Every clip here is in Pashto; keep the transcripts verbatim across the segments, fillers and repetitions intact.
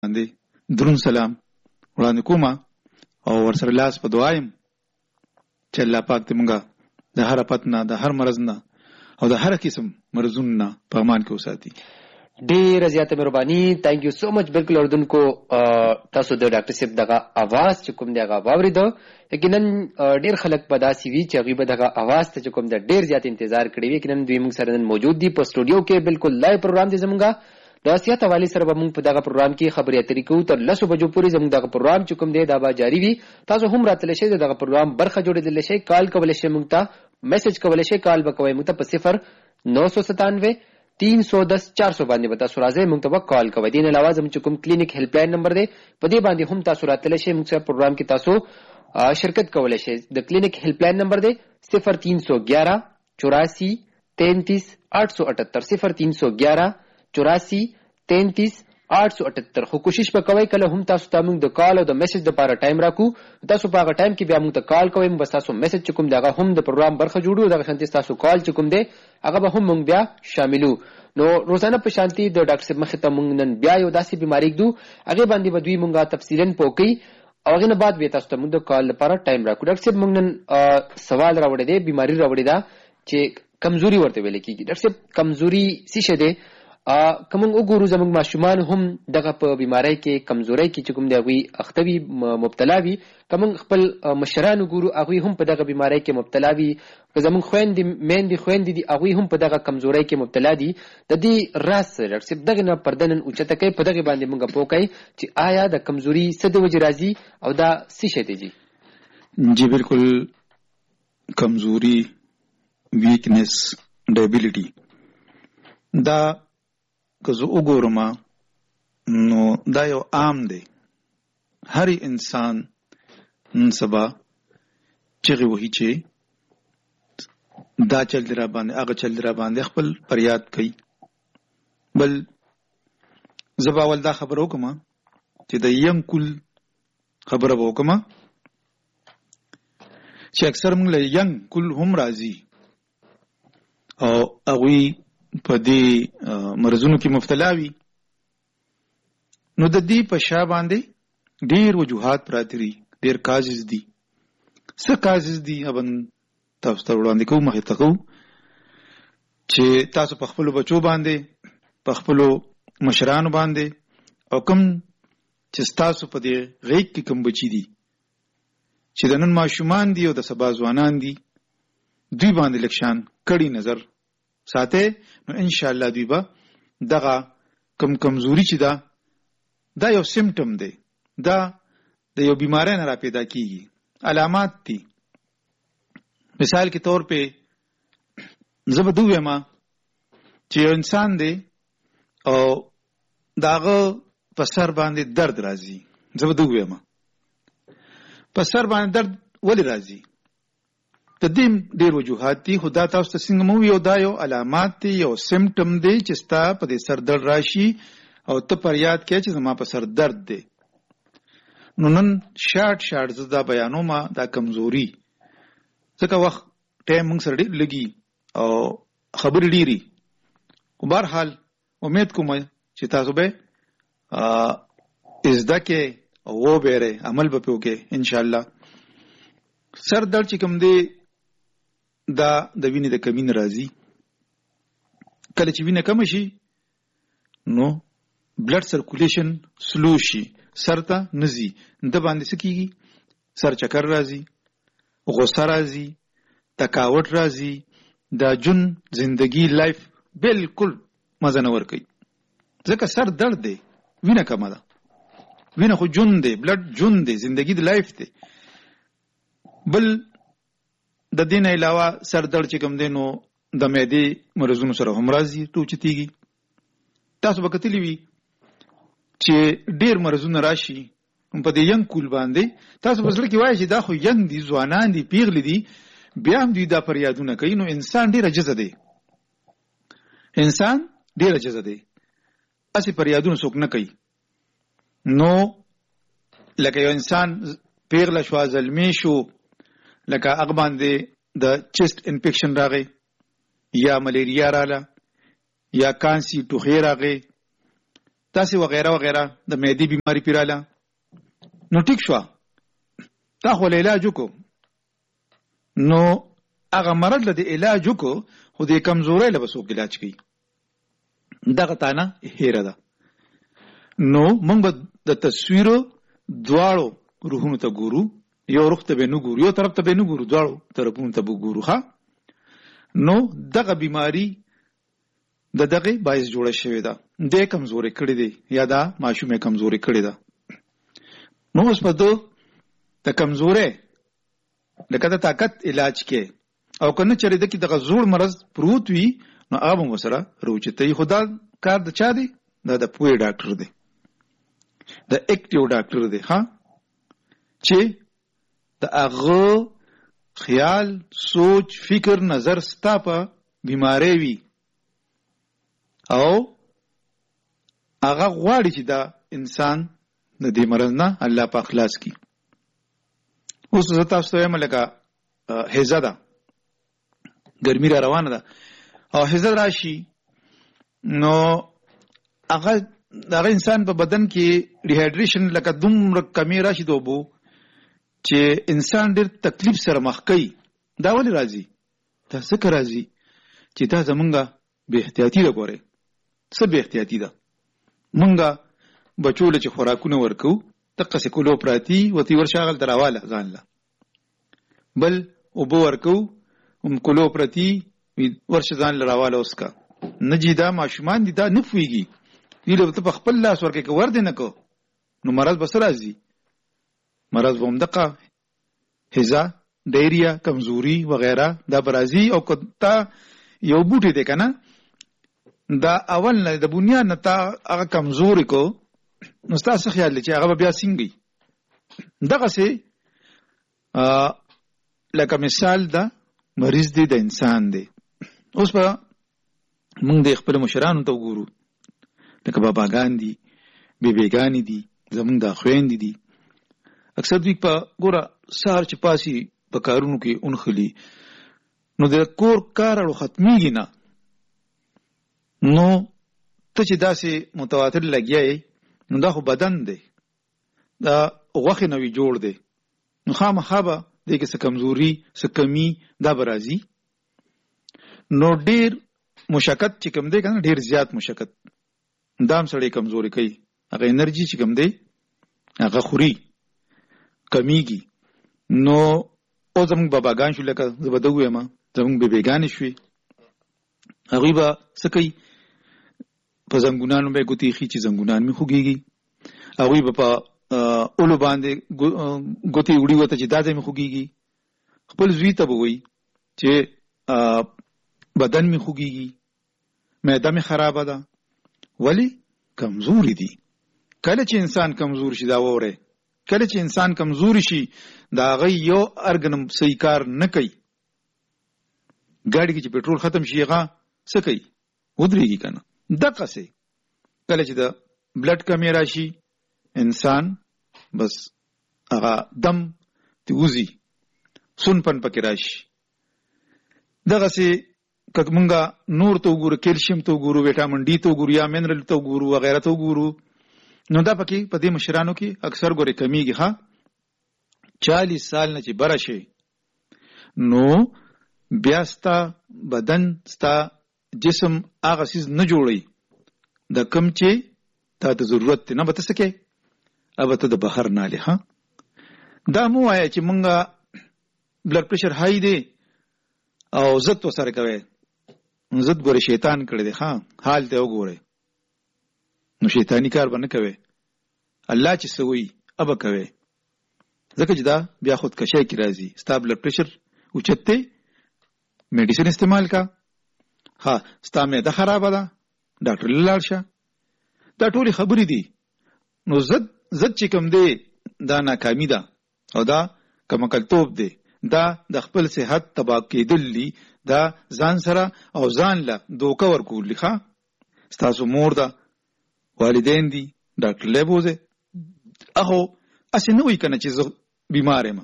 باندې درون سلام وړاندې کوم او ورسره لاس په دعایم چې الله پاک دې مونږه د هر پتنه د هر مرض نه او د هر قسم مرزونو نه په امان کې وساتي. ډیر زیاته مهرباني. تھینک یو سو مچ. بالکل اردوونکو تاسو د ډاکټر صاحب دغه आवाज چې کوم دی هغه واورید. یقینا ډیر خلک په داسې وی چې هغه به دغه आवाज ته کوم د ډیر زیات انتظار کړی وي. یقینا دوی موږ سره نن موجود دي په سټوډیو کې. بالکل لایو پروګرام دی زمونږه د صحت حواله سره به موږ په دغه پروګرام کې خبرې اترې کوو تر لسو بجو پورې. زموږ دغه پروګرام چې کوم دی دا به جاری وي. تاسو هم راتلی شئ دغه پروګرام برخه جوړېدل شئ. کال کولی شئ موږ ته، میسج کولی شئ. کال به کوئ موږ ته په صفر نو سو ستانوے تین سو دس چار سو باندې به تاسو راځئ موږ ته به کال کوئ. دې نه علاوه زموږ چې کوم کلینیک هیلپ لاین نمبر دی په دې باندې هم تاسو راتلی شئ. موږ سره پروګرام کې تاسو شرکت کولی شئ. د کلینیک هیلپ لاین نمبر دی صفر تین سو گیارہ چوراسی تینتیس آٹھ سو اٹھتر صفر تین سو گیارہ چوراسی تینتیس آٹھ سو اٹھتر. خو کوشش وکوئ کله هم تاسو ته موږ د کال او د میسج لپاره ټایم راکو. تاسو په هغه ټایم کې بیا موږ ته کال کوئ. موږ تاسو میسج کوم دغه هم د پروګرام برخه جوړو. دغه شانتي تاسو کال کوم دی هغه به هم موږ بیا شاملو. نو روزانه په شانتي د ډاکټر صاحب مخ ته موږ نن بیا یو داسې بیماری کېدو هغه باندې به دوی موږ تفصیلا پوکي او هغه نه بعد به تاسو ته موږ د کال لپاره ټایم راکو. ډاکټر صاحب موږ نن سوال راوړی دی، بیماری راوړی دا چې کمزوري ورته ویل کېږي. ډاکټر صاحب کمزوري څه شی دی؟ کوم وګورو زموږ ماشومان هم دغه په بیماری کې کمزوري کې چې کوم دی هغوی اخته وي مبتلا وي. کوم خپل مشران وګورو هغوی هم په دغه بیماری کې مبتلا وي. زموږ خویندې میندې خویندې دي هغوی هم په دغه کمزوري کې مبتلا دي. د دې راز ډاکټر صاحب دغه نه پرده نن اوچته کوي په دغه باندې موږ پوه کوي چې آیا د کمزوري څه د وجې راځي او دا څه شی دی؟ جی جی بالکل. کمزوري، ویکنس، ډیبیلیټي دا که زه وګورم نو دا یو عام دی. هر انسان نن سبا چغې وهي چې دا چل دی را باندې هغه چل دی را باندې خپل فریاد کوي. بل زه به اول دا خبره وکړم چې د یم کل خبره به وکړم چې اکثر موږ له یم کل هم راځي او هغوی په دې مرزونو کې مبتلا وي. نو د دې په شا باندې ډیر وجوهات پراته دي، ډیر کازز دي. څه کازز دي ابن تاسو ته وړاندې کوم، مخې ته کوم چې تاسو په خپلو بچو باندې په خپلو مشرانو باندې او کوم چې ستاسو په دې غیږ کې کوم بچي دي چې د نن ماشومان دي او د سبا ځوانان دي دوی باندې لکشان کړي نظر ساته. نو ان شاء الله دوی به دغه کم کمزوري چې دا دا یو سیمټم دی، دا د یو بیماری نه را پیدا کیږي، علامات دي. مثال کے طور پہ زه به دوی ما چې یو انسان دی او داغه په سر باندې درد راځي. زه به دوی ما په سر باندې درد ولې راځي؟ د دې ډېر وجوهات دي. خو دا تاسو ته څنګه مو یو دا یو علامات دي، یو سیمټم دی چې ستا په دې سر درد راشي او ته فریاد کوې چې زما په سر درد دی. نو نن شارټ شارټ زه دا بیانوم دا کمزوري ځکه وخت ټایم موږ سره ډېر لګي او خبرې ډېرې. خو بهرحال امید کوم چې تاسو به زده کې او وبېرئ، عمل به پرې وکړئ انشاءالله. سر درد چې کوم دی دا د وینې د کمی نه راځي. کله چې وینه کم شي نو بلډ سرکولیشن سلو شي، سر ته نزي، د باندې څه کېږي؟ سر چکر راځي، غوسه راځي، تکاوت راځي، دا جون زندگی لایف بالکل مزه نه ورکوي ځکه سر درد دی، وینه کمه ده. وینه خو جون دی، بلډ جون دی، زندگی د لایف دی. بل د دین علاوه سر درد چې کوم دی نو د معدې مرزونو سره هم راځي، ټوچتیږي. تاسو به کتلی وي چې ډیر مرزونه راشي په دې ینګ کول باندې. تاسو په زړه کې وایي چې دا خو ینګ دي، ځوانان دي، پیغلي دي، بیا هم دوی دا فریادونه کوي. نو انسان ډیر عجزه دی، انسان ډیر عجزه دی، اسی فریادونه څوک نه کوي. نو لکه یو انسان پیغله شو، زلمی شو، لکه هغه باندې د چیسټ انفیکشن راغی یا ملیریا رااله یا کانسی ټوخی راغی تاسې وغیره وغیره د معدې بیماری پیراله نو ټیک شو تا خو علاج وکړو نو هغه مرض له علاج وکړو خو د کمزورۍ له بسوک علاج کوي دغه تانه هیره ده نو موږ به د تصویرو دواړو روحونو ته ګورو یو روح ته به نه ګورو یو طرف ته به نه ګورو دواړو طرفونو ته به ګورو ښه نو دغه بیماری د دغه باعث جوړه شوې ده د کمزوري کړي دي یا دا ماشومه کمزوري کړي ده نو اوس په دو د کمزوري لکه د طاقت علاج کې او کنه چره د کې د غزور مرض پروت وي نو هغه مو سره روچته خدا کار د چا دی دا د پوهه ډاکټر دی د اکټیو ډاکټر دی ها چې د هغه خیال سوچ فکر نظر ستا په بیماری وي او هغه غواړي چې دا انسان د دې مرض نه الله پاک خلاص کړي اوس زه تاسو ته وایم لکه هیزه ده ګرمي را روانه ده او هیزه راشي نو هغه هغه انسان په بدن کې ډیهایډریشن لکه دومره کمی راشي د اوبو چې انسان ډېر تکلیف سره مخ کوي دا ولې راځي دا څنګه راځي چې دا زمونږه بې احتیاطي ده ګوره څه بې احتیاطي ده مونږه بچو له چې خوراکونه ورکو دقسې کولو پراتي وتی ورشاغل ته راواله ځان له بل اوبه ورکو هم کولو پراتي ورشه ځان له راواله اوس کا نه جي دا ماشومان دي دا نه پوهېږي دوی له ته په خپل لاس ورکې که ور دې نه کو نو مرض به څه راځي مرض به همدقه هزه ډایریا کمزوري وغیره دا به راځي او که تا یو بوټی دی که نه دا اول نه د بنیاد نه تا هغه کمزوري کو نو ستا څه خیال دی چې هغه به بیا څنګه وي دغسې لکه مثال د مریض دی د انسان دی اوس به موږ د خپلو مشرانو ته وګورو لکه باباګان دي بیبیګانې دي زموږ د خویندې دي اکثر دوی په ګوره سهار چې پاسي په کارونو کې اونخلي نو د کور کار اړو ختمیږي نه نو ته چې داسې متواتر لګیا یې نو دا خو بدن دی دا غوښې نه وي جوړ دی نو خامخا به دې کې څه کمزوري څه کمي دا به راځي نو ډېر مشقت چې کوم دی که نه ډېر زیات مشقت دا هم سړی کمزوري کوي هغه انرژي چې کوم دی هغه خوري کمیږي نو او زمونږ باباګان شو لکه زه به ده ووایم زمونږ بیبیګانې شوې هغوی به څه کوي په زنګونانو به یې ګوتې ایښي چې زنګونان مې خوږېږي هغوی به په اولو باندې ګوتې وړي ورته چې دا ځای مې خوږېږي خپل زوی ته به وایي چې بدن مې خوږېږي معده مې خرابه ده ولې کمزوري دي کله چې انسان کمزور شي دا وورئ کله چې انسان کمزوري شي دا هغه یو ارګنم صحیح کار نه کوي ګاډي کې چې پټرول ختم شي هغه څه کوي ودرېږي که نه دقسې کله چې د بلډ کمې راشي انسان بس هغه دم ته وځي سونپن پکې راشي دغسې که مونږه نور ته وګورو کیلشیم ته وګورو ویټامین ډي ته وګورو یا منرل ته وګورو وغیره ته وګورو نو دا پکې په دې مشرانو کې اکثر ګورې کمیږي ها چالیس سال نه چې بره شي نو بیا ستا بدن ستا جسم هغه څیز نه جوړوي د کم چې تا ته ضرورت دی نه به ته څه کوې به ته د بهر نالې ها دا مو وایه چې مونږه بلډ پریشر های دی او ضد ورسره کوئ ضد ګورې شیطان کړی دی ها حال ته وګورئ نو شیطانی کار به نه کوي الله چې څه وایي ابه کوي ځکه چې دا بیا خودکشۍ کې راځي ستا بلډ پریشر اوچت دی میډیسن استعمال کا ها ستا معده خرابه ده ډاکټر له لاړ شه دا ټولې خبرې دي نو ضد ضد چې کوم دی دا ناکامي ده او دا کمکلتوب دی دا د خپل صحت تباه کېدل دي دا ځان سره او ځان له دوکه ورکول دي ښه ستاسو مور ده والدین دي ډاکټر له بوزه اخو اسې نه وایي که نه چې زه بیمار یم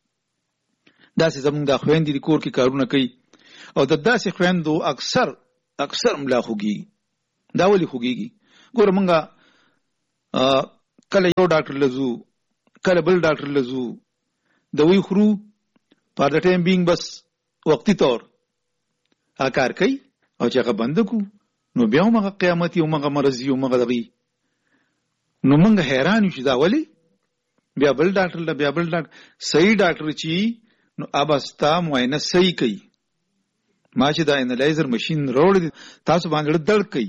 داسې زمونږ دا خویندې د کور کې کارونه کوي او د داسې خویندو اکثر اکثر ملا خوږېږي دا ولې خوږېږي ګوره مونږه کله یو ډاکټر لزو کله بل ډاکټر لزو دوی خورو پر د ټایم بینګ بس وقتی طور ا کار کوي او چې هغه بند کو نو بیا موږ قیامت یو موږ مرضی یو موږ دغی نو موږ حیران شو دا ولی بیا بل ډاکټر له بیا بل ډاکټر صحیح ډاکټر چی نو ابستا معاینه صحیح کوي ما چې دا انالایزر ماشين روړ دي تاسو باندې دړ کوي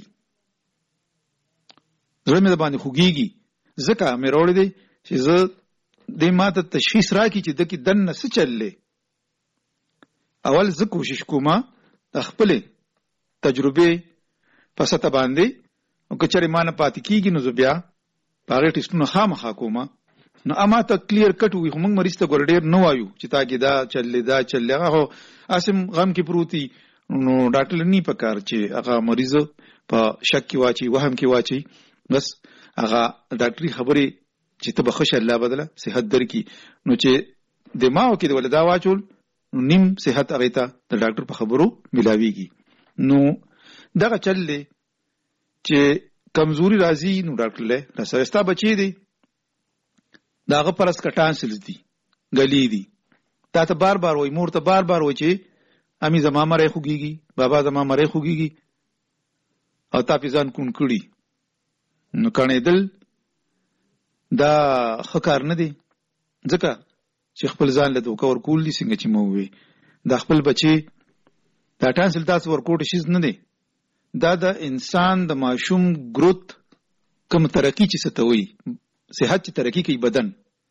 زه مې باندې خوګيږي ځکه مې روړ دي چې زه د ماته تشخیص راکې چې دکی دنه څه چللې اول زه کوشش کوم د خپل تجربه پسته باندې او کچره مان پات کیږي نو زه بیا پاره ټیسټونه خامخا کوم نو اما ته کلیر کټ وي موږ مریض ته ګور ډیر نو وایو چې تا کې دا چللې دا چللې هغه اسم غم کې پروتي نو ډاکټر نه پکار چې هغه مریض په شک کې واچي وهم کې واچي بس هغه ډاکټري خبري چې ته بخښ الله بدله صحت درکې نو چې دماغ کې د ولدا واچول نیم صحت هغه ته د ډاکټر په خبرو ملاويږي نو دغه چللې چې کمزوري راځي نو ډاکټر له رسستا بچي دي داغه پرس کټان سلز دي غلي دي تا ته بار بار وای مور ته بار بار وای چې امي زما مړې خوګيږي بابا زما مړې خوګيږي او تا پیزان کون کړي نو کانه دل دا خکار نه دي ځکه چې خپل ځان له دوکا ور کول دي څنګه چې مو وي دا خپل بچي دا ټانسل تاسو ور کوټ شي نه دي دا د انسان د ماشوم گروث کوم ترقی چې ستوي صحت چې ترقی کوي بدن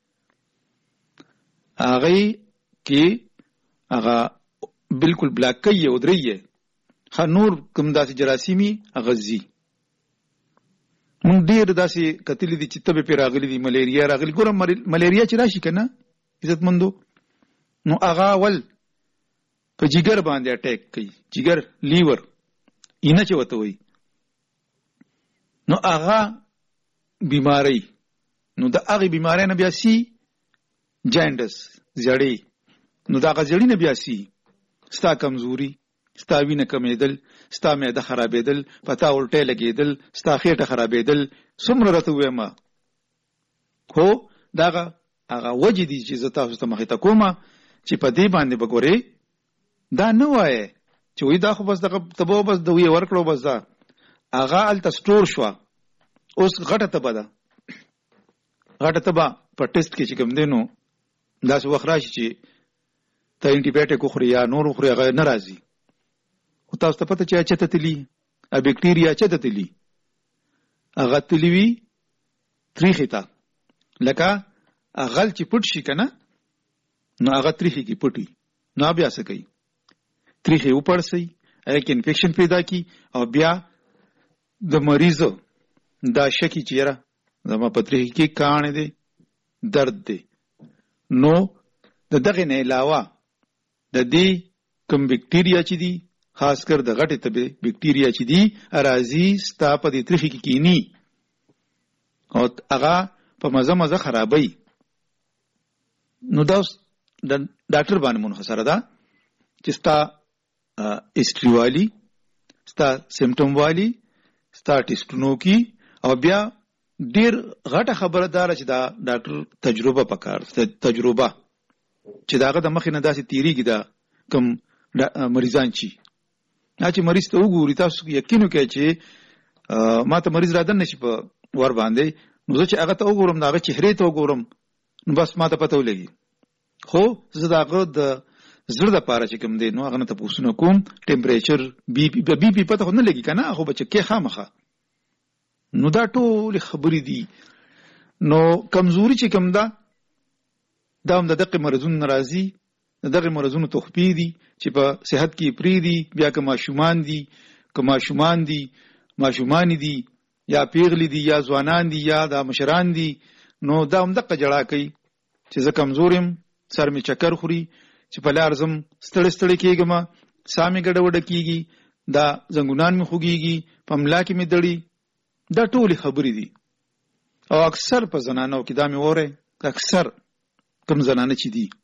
هغه کې هغه بالکل بلاک کوي او درې خا نور کوم داسې جراثیمي غزي مونږ ډیر داسې کتل دي چې تبه پیر راغلي دي ملیریا راغلي ګورم ملیریا چې راشي کنه عزت مندو نو هغه ول په جګر باندې اٹیک کوي جګر لیور اینه چې وته وي نو هغه بیماری نو د هغه بیماری نه بیا سي جاینډس زړی نو دا غزړی نه بیا سي ستا کمزوري ستا وینه کمیدل ستا معده خرابېدل پتا الټه لګېدل ستا خېټه خرابېدل څومره راته وایم خو داغه هغه وجه دي چې زه تاسو ته مخې ته کومه چې په دې باندې بګورې دا نه وایي چې وې دا خو بس دغه تبو بس د وی ورکړو بس دا هغه الته سٹور شو اوس غټه تبه ده غټه تبه په ټیسټ کې چې کوم دینو دا څو وخت راشي چې ته انټي بایوټیک خوري یا نور خوري هغه ناراضي او تاسو ته پته چې چته تلی ا بکټیریا چته تلی هغه تلیوي تریخه لکه اغل چې پټ شي کنه نو هغه تریخه کې پټي نو بیا څه کوي تریخه وپړسي هغه کې انفیکشن پیدا کی او بیا د مریض دا شکی چیرې زما پتریخه کې کانه دي درد دي نو د دغه نه علاوه د دې کوم بکټیریا چې دي خاص کر د غټه تبه بکټیریا چې دي ارازي ستا په دې تریخه کې کینی او هغه په مزه مزه خرابای نو دا د ډاکټر باندې منحصره ده چې ستا هیستوري والی ستا سیمټم والی ستا ټیسټونو کی او بیا ډیر غټه خبردار چې دا ډاکټر تجربه پکار تجربه چې داغه د مخې نه داسې تیریږي دا کوم مریضان چی چې مریض ته وګوري تاسو یقینو کوي چې ما ته مریض را دن نشي په ور باندې نو زه چې هغه ته وګورم داغه چهره ته وګورم نو بس ما ته پته ولګي خو زه داغه د زړه د پاره چې کوم دی نو هغه ته پوښتنه کوم ټمپریچر بي پي بي پي پته نه لګي کنه خو بچ کې خامخه نو دا ټول خبرې دي نو کمزوري چې کوم ده دا هم د دغه مرزون ناراضي دغه مرزونو تخپی دي چې په صحت کې پری دي بیا که ماشومان دي که ماشومان دي ماشومان دي یا پیغلی دي یا ځوانان دي یا د مشران دي نو دا هم دغه جړه کوي چې زه کمزورم سر می چکر خوري چې په لار زم ستړي ستړي کېږم سامي ګډوډ کېږي دا زنګونان می خوږيږي په ملا کې می دړي دا ټول خبرې دي او اکثر په زنانو کې دا می وره اکثر کم زنانه چې دي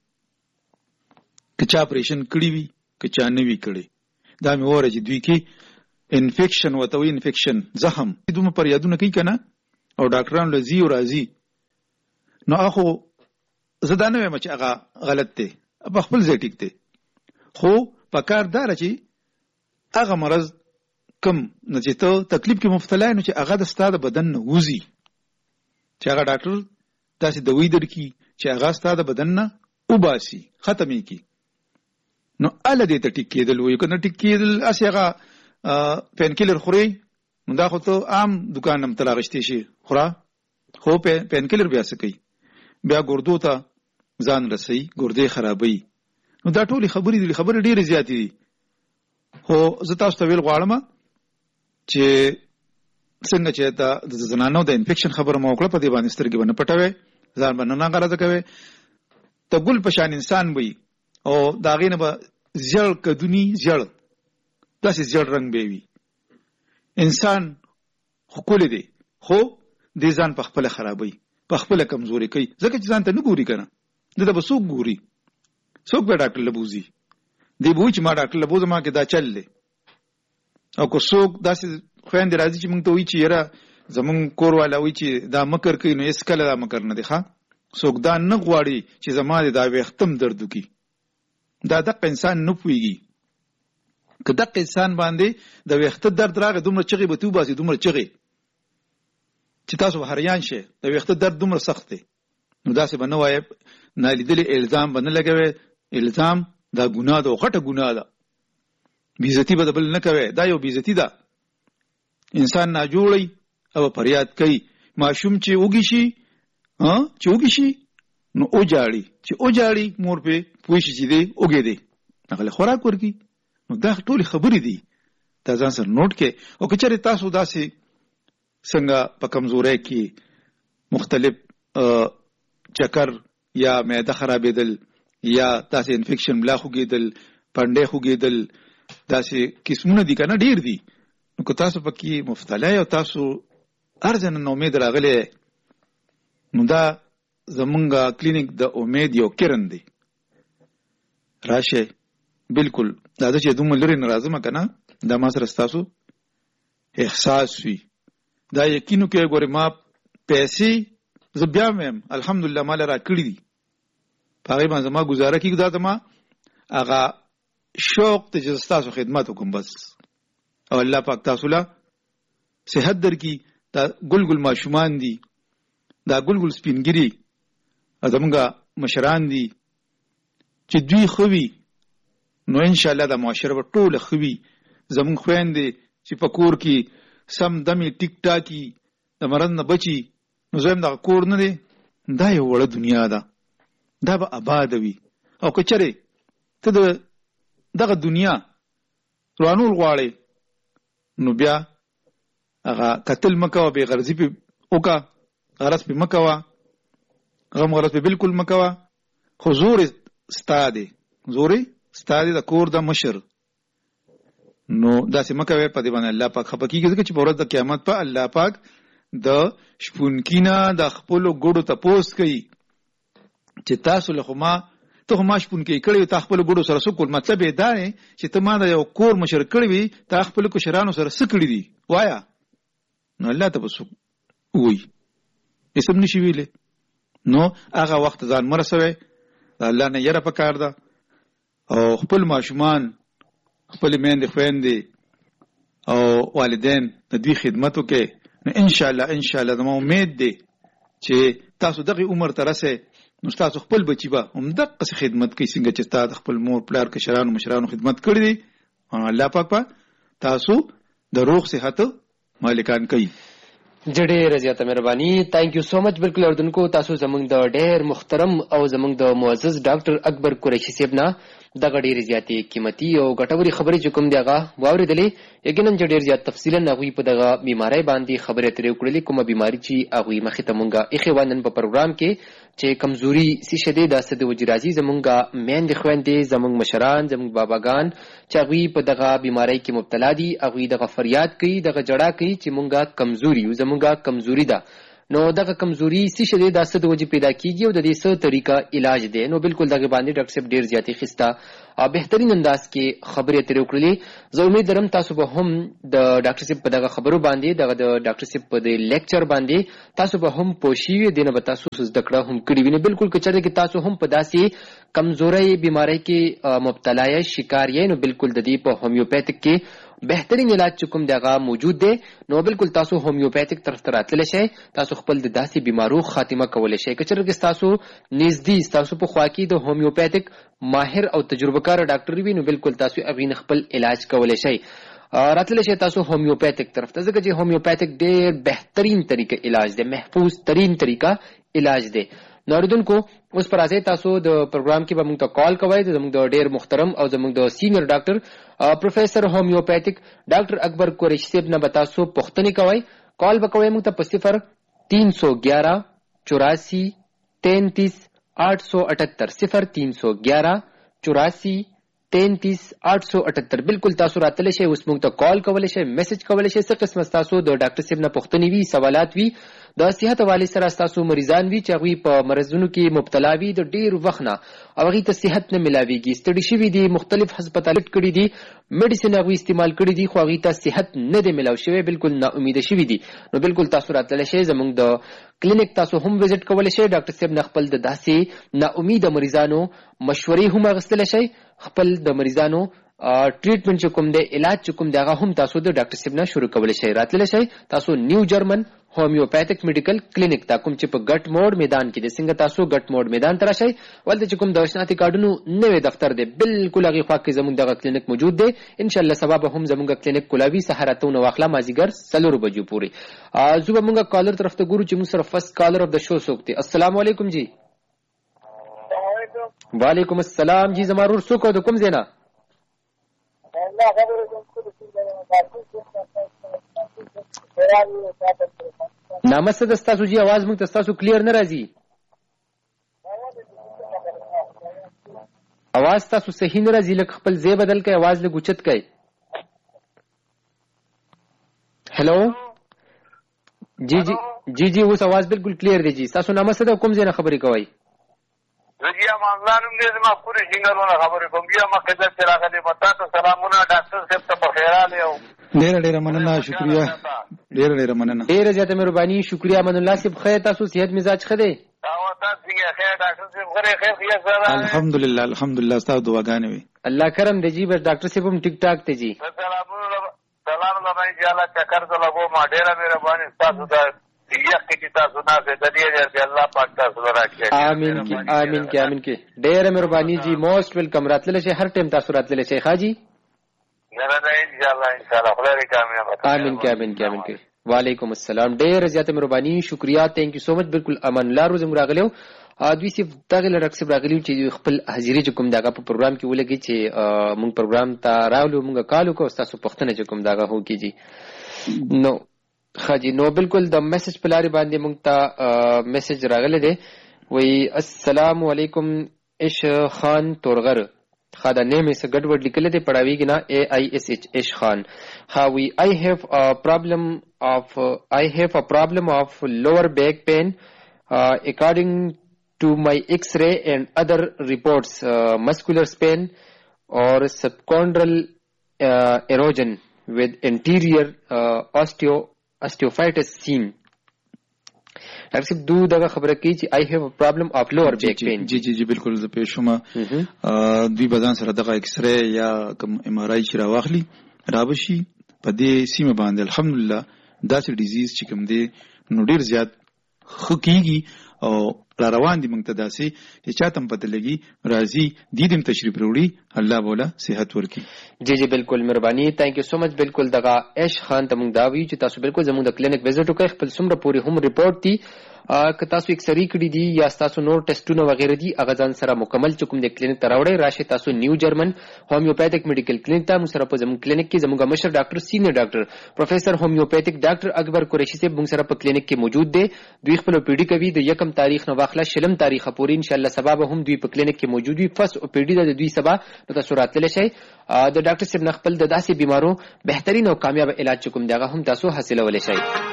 کچا اپریشن کړی وي کچا نه وی کړی دا می وره چې دوی کې انفیکشن وته وی انفیکشن زخم دومره پر یادونه کوي کنه او ډاکټرانو له ځي او راځي، نو هغه زه دا نه وایم چې هغه غلط دی، په خپل ځای ټیک دی، خو په کار داره چې هغه مرض کم نه چې ته تکلیف کې مبتلا نو چې هغه د ستا د بدن نه وځي، چې هغه ډاکټر داسې دوی درکړي چې هغه ستا د بدن نه وباسي، ختم یې کړي، نو اله دې ته ټیک کېدل وایي. که نه ټیک کېدل هسې هغه پین کیلر خورئ نو دا خو ته عام دکان هم ته راغشتی شي خوره، خو پین کیلر بیا څه کوي؟ بیا ګردو ته ځان رسوي، ګردې خرابوي. نو دا ټولې خبرې دي، خبرې ډېرې زیاتې دي، خو زه تاسو ته ویل غواړم چې څنګه چې د زنانو د انفیکشن خبره مو وکړه، په دې باندې سترګې به نه پټوئ، ځان به نه ناغرضه کوئ. ته ګل په شان انسان وي او د هغې نه به زیړ کدوني زیړ داسې زیړ رنګ به وي. انسان ښکلی دی خو دې ځان په خپله خرابوي، په خپله کمزوري کوي، ځکه چې ځان ته نه ګوري که نه، ده ته به څوک ګوري؟ څوک به ډاکټر له بوځي؟ دی به وایي چې ما ډاکټر له بوځه، ما کې دا چل دی. او که څوک داسې خویندې راځي چې موږ ته وایي چې یاره زمونږ کور والا وایي چې دا مکر کوي، نو هېڅ کله دا مکر نه دی. ښه څوک دا نه غواړي چې زما د دا ویښتم درد وکړي، دا دقه انسان نه پوهېږي. که دقه انسان باندې د ویښته درد راغی، دومره چغې به ته وباسي، دومره چغې چې تاسو به حریان شئ، د ویښته درد دومره سخت دی. نو داسې به نه وایې، نالیدلې الزام به نه لګوې، الزام دا ګناه ده او غټه ګناه ده، بېعزتي به د بل نه کوې، دا یو بېعزتي ده. انسان ناجوړی او فریاد کوي، ماشوم چې وږي شي چې وږي شي نو وجاړي، چې وجاړي مور پې پوه شي چې دی وږی دی، هغه له خوراک ورکړي. نو دا ټولې خبرې دي، دا ځان سره نوټ کړئ. او که چېرې تاسو داسې څنګه په کمزورۍ کې مختلف چکر یا معده خرابېدل یا داسې انفیکشن ملا خوږېدل، پنډۍ خوږېدل، داسې قسمونه دي که نه، ډېر دي. نو که تاسو پکې مبتلا او تاسو هر ځای نه امید راغلی، نو دا زمونږ کلینیک د امید یو کرن دی، راشئ. بلکل دا زه چې دومره لرې نه راځم که نه، دا ما سره ستاسو احساس وي، دا یقین وکړئ. ګورې ما پیسې زه بیا هم یم الحمدلله ما له را کړي دي، په هغې باندې زما ګزاره کېږي، دا زما هغه شوق دی چې ستاسو خدمت وکړم بس. او الله پاک تاسو له صحت درکړي. دا ګل ګل ماشومان دي، دا ګل ګل سپینګري زمونږ مشران دي، چې دوی ښه وي نو انشاءالله دا معاشره به ټوله ښه وي. زمونږ خویندې چې په کور کې سم دمې ټیک ټاکي، د مرض نه بچي، نو زه دغه کور نه دی، دا یو وړه دنیا ده، دا به آباده وي. او که چېرې ته د دغه دنیا رانول غواړې، نو بیا هغه قتل مه کوه، بې غرضي پې وکړه، غرض پې مه کوه، غم غرض پې بلکل مه کوه. خو زور ستا دی، زور ستا دی، د کور د مشر، نو داسې مه کوې. په دې باندې الله پاک خفه کېږي، ځکه چې په ورځ د قیامت په الله پاک د شپونکي نه د خپلو ګوډو تپوس کوي چې تاسو له خو ما ته خو ما شپونکي کړی وي، تا خپلو ګوډو سره څه کول؟ مطلب یې دا دی چې ته ما د یو کور مشر کړی وي، تا خپلو کشرانو سره څه کړي دي وایه. نو الله ته به څوک ووایي؟ هېڅ هم نشي ویلی. نو هغه وخت ځان مه رسوئ، د الله نه یره پکار ده. او خپل ماشومان، خپلې میندې خویندې او والدین د دوی خدمت وکړئ، نو انشاءالله انشاءالله زما امید دی چې تاسو دغه عمر ته رسئ، نو ستاسو خپل بچي به همدقسې خدمت کوي څنګه چې ستا د خپل مور پلار کشرانو مشرانو خدمت کړی دی. الله پاک به تاسو د روغ صحت مالکان کوي. ډېره زیاته مهرباني، تھینک یو سو مچ. بالکل اردوونکو، تاسو زموږ د ډېر محترم او زموږ د معزز ډاکټر اکبر قریشي صاحب نه دغه ډېرې زیاتې قیمتي او ګټورې خبرې چې کوم دی هغه واورېدلې. یقینا چې ډېر زیات تفصیلا هغوی په دغه بیمارۍ باندې خبرې اترې وکړلې، کومه بیماري چې هغوی مخې ته مونږ ایښې وه نن په پروګرام کې، چې کمزوري څه شی دی، دا څه د وجې راځي. زمونږ میندې خویندې، زمونږ مشران، زمونږ باباګان چې هغوی په دغه بیمارۍ کې مبتلا دي، هغوی دغه فریاد کوي، دغه جړا کوي چې مونږ کمزوري یو، زمونږ کمزوري ده. نو دغه کمزوري څه شې د څه د وجې پیدا کیږي او د دې څه طریقه علاج دی. نو بالکل دغه باندې ډاکټر صاحب ډیر زیاتې خسته او بهترین انداز کې خبرې اترې وکړلې. زه امید لرم تاسو به هم د ډاکټر صاحب په دغه خبرو باندې دغه د ډاکټر صاحب په د لیکچر باندې تاسو به هم پوه شئ وي، دینه به تاسو زده کړه هم کړې وي. بالکل که چېرته کې تاسو هم په داسې کمزورۍ بیماری کې مبتلا یې شکار یې، نو بالکل د دې په هومیوپیتک کې بهترین علاج چې کوم دغه موجود دی، نو بالکل تاسو هومیوپیتک طرف ته راتللی شئ. تاسو خپل د داسې بیمارو خاتمه کولی شئ. که چېرته کې تاسو نږدې ستاسو په خوا کې د هومیوپیتک ماهر او تجربه کار ډاکټر وي، نو بالکل تاسو هغې نه خپل علاج کولی شئ. راتللی شئ تاسو هومیوپیتک طرف ته، ځکه چې هومیوپیتک ډېر بهترین طریقه علاج دی، محفوظ ترین طریقه علاج دی. نو اورېدونکو اوس پر راځئ تاسو د پروګرام کې به موږ ته کال کوئ. زموږ د ډېر محترم او زموږ د سینیر ډاکټر پروفیسر هومیوپیتک ډاکټر اکبر قریشي صاحب نه به تاسو پوښتنې کوئ. کال به کوئ موږ ته په صفر تین سو گیارہ چوراسی تینتیس آٹھ سو اٹھتر صفر تین سو گیارہ چوراسی تینتیس آٹھ سو اٹھتر. بالکل تاسو راتلی شئ، اوس موږ ته کال کولی شئ، میسج کولی شئ. څه قسمه ستاسو د ډاکټر صاحب نه پوښتنې وي، سوالات وي، د صحت حوالې سره ستاسو مریضان وي چې هغوی په مرضونو کې مبتلا وي د ډېر وخت نه او هغوی ته صحت نه میلاویږي، ستړي شوي دي، مختلف هسپتالات کړي دي، میډیسن هغوی استعمال کړي دي، خو هغوی ته صحت نه دی میلاو شوی، بالکل ناامیده شوي دي. نو بالکل تاسو راتللی شئ، زموږ د کلینیک تاسو هم وزټ کولی شئ. ډاکټر صاحب نه خپل د داسې ناامیده مریضانو مشورې هم اخیستلی شئ. خپل د مریضانو ټریټمنټ چې کوم دی، علاج چې کوم دی، هغه هم تاسو د ډاکټر صاحب نه شروع کولی شئ. راتللی شئ تاسو نیو جرمن هومیوپیتک میډیکل کلینیک ته، کوم چې په ګټ موډ میدان کې دی. څنګه تاسو ګټ موډ میدان ته راشئ، ولته چې کوم د شناختی کارډونو نوی دفتر دی، بالکل هغې خوا کې زموږ دغه کلینیک موجود دی. انشاءالله سبا به هم زموږ کلینیک کولاوي سهار اته نه واخله مازدیګر څلورو بجو پورې. زه به موږ کالر طرف ته ګورو چې موږ سره فرست کالر اف د شو څوک دی. السلام علیکم جی. وعلیکم السلام جی. زما ورور څوک او د کوم ځای نه؟ نامه څه ده ستاسو جي؟ اواز موږ ته ستاسو کلیر نه راځي، اواز ستاسو صحیح نه راځي. لږ خپل ځای بدل کړئ، اواز لږ اوچت کړئ. هلو جی جی جی جی اوس اواز بالکل کلیر دی جی. ستاسو نامه څه ده، کوم ځای نه خبرې کوئ؟ زه امان نوم دی، زما پورې څنګهونه خبرې کوم. بیا مخکې دلته راغلی ما تاسو سلامونه ډاکټر صاحب ته په خیرال یو. ډېره ډېره مننه، شکریه، ډېره ډېره مننه، ډېره زیاته مهرباني، شکریه. امان الله صاحب خیر، تاسو صحت مزاج ښه دی؟ الحمدلله الحمدلله، ستاسو دعاګانې وي. الله کرم دی جی. بس ډاکټر صاحب هم ټیک ټاک دی جی. سلام لمه انشاءالله چکر ته لګو ما. ډېره مهرباني ستاسو ده، آمین کی آمین کی آمین کی. ډېره مهرباني جی، موسٹ ویلکم. راتللی شئ، هر ټایم تاسو راتللی شئ. ښه جی، آمین کی آمین کی آمین کی. وعلیکم السلام، ډېره زیاته مهرباني، شکریه، تھینک یو سو مچ. بالکل امان الله روز موږ راغلی و. دوی صرف دغه له ډاکټر صاحب راغلي و چې خپل حاضري چې کوم دغه په پروګرام کې ولګي چې موږ پروګرام ته راغلو، موږ کال وکړو، ستاسو پوښتنه چې کوم دغه وکړي جي. نو ښه جي، نو بالکل د میسج په لارې باندې موږ ته میسج راغلی دی. وایي السلام علیکم اش خان تورغر. ښه دا نیم یې څه ګډوډ لیکلی دی، پړاویږي نه، اے آئی ایس ایچ اش خان. ښه وایي آئی هیو ا پرابلم آف آئی هیو ا پرابلم آف لوور بیک پین اکارڈنگ to my X-ray and other reports, uh, muscular sprain or subchondral uh, erosion with anterior uh, osteo osteophytes seen. ډاکټر صاحب دو دغه خبره کوي چې I have a problem of lower back pain. جی جی جی بالکل زه پوه شوم. دوی به ځان سره دغه ایکس ری یا کوم ایم آر آی چې راواخلي رابشي په دې سیمه باندې. الحمدلله داسې ډیزیز چې کوم دی نو ډېر زیات ښه کېږي او را روان دي. موږ ته داسې چې چاته هم پته لګي راځي دې دې هم تشریف راوړي، الله به وله صحت ورکړي. جی جی بالکل مهرباني، تھینک یو سو مچ. بالکل دغه عیش خان ته موږ دا وایو چې تاسو بالکل زموږ د کلینیک وزټ وکړئ. خپل څومره پورې هم ریپورټ دي که تاسو اکسرې کړي دي یا تاسو نور ټیسټونه وغیره دي هغه ځان سره مکمل چې کوم د کلینیک ته راوړئ. راشئ تاسو نیو جرمن هومیوپیتک میډیکل کلینیک ته. موږ سره په زموږ کلینیک کې زموږ مشر ډاکټر سینیر ډاکټر پروفیسر هومیوپیتک ډاکټر اکبر قریشي صاحب موږ سره په کلینیک کې موجود دی. دوی خپل او پی ډي کوي د یکم تاریخ نه واخله شلم تاریخ پورې. ان شاء الله سبا به هم دوی په کلینیک کې موجود وي. فرست او پی ډي د دوی سبا نو تاسو راتللی شئ. د ډاکټر صاحب نه خپل د داسې بیمارو بهترین او کامیاب علاج کوم دی هغه هم تاسو حاصلولی شئ.